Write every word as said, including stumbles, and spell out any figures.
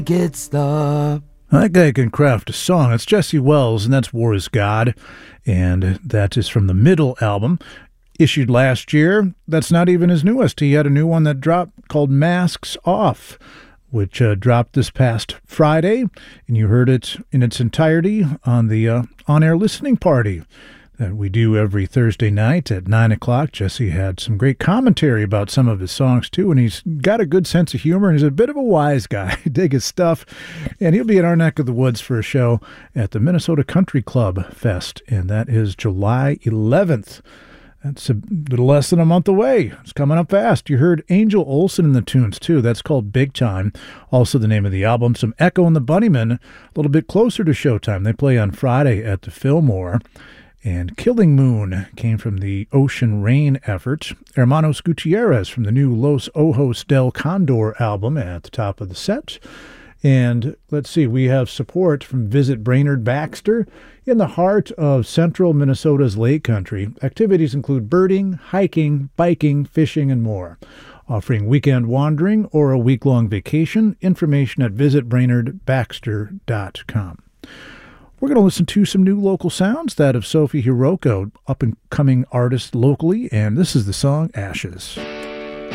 Get stuff. That guy can craft a song. It's Jesse Wells, and that's War is God. And that is from the Middle album, issued last year. That's not even his newest. He had a new one that dropped called Masks Off, which uh, dropped this past Friday. And you heard it in its entirety on the uh, on-air listening party that we do every Thursday night at nine o'clock. Jesse had some great commentary about some of his songs, too, and he's got a good sense of humor, and he's a bit of a wise guy. Dig his stuff, and he'll be in our neck of the woods for a show at the Minnesota Country Club Fest, and that is July eleventh. That's a little less than a month away. It's coming up fast. You heard Angel Olsen in the tunes, too. That's called Big Time, also the name of the album. Some Echo and the Bunnymen, a little bit closer to Showtime. They play on Friday at the Fillmore. And Killing Moon came from the Ocean Rain effort. Hermanos Gutierrez from the new Los Ojos del Condor album at the top of the set. And let's see, we have support from Visit Brainerd Baxter in the heart of central Minnesota's lake country. Activities include birding, hiking, biking, fishing, and more. Offering weekend wandering or a week-long vacation. Information at visit brainerd baxter dot com. We're going to listen to some new local sounds, that of Sophie Hiroko, up-and-coming artist locally, and this is the song Ashes.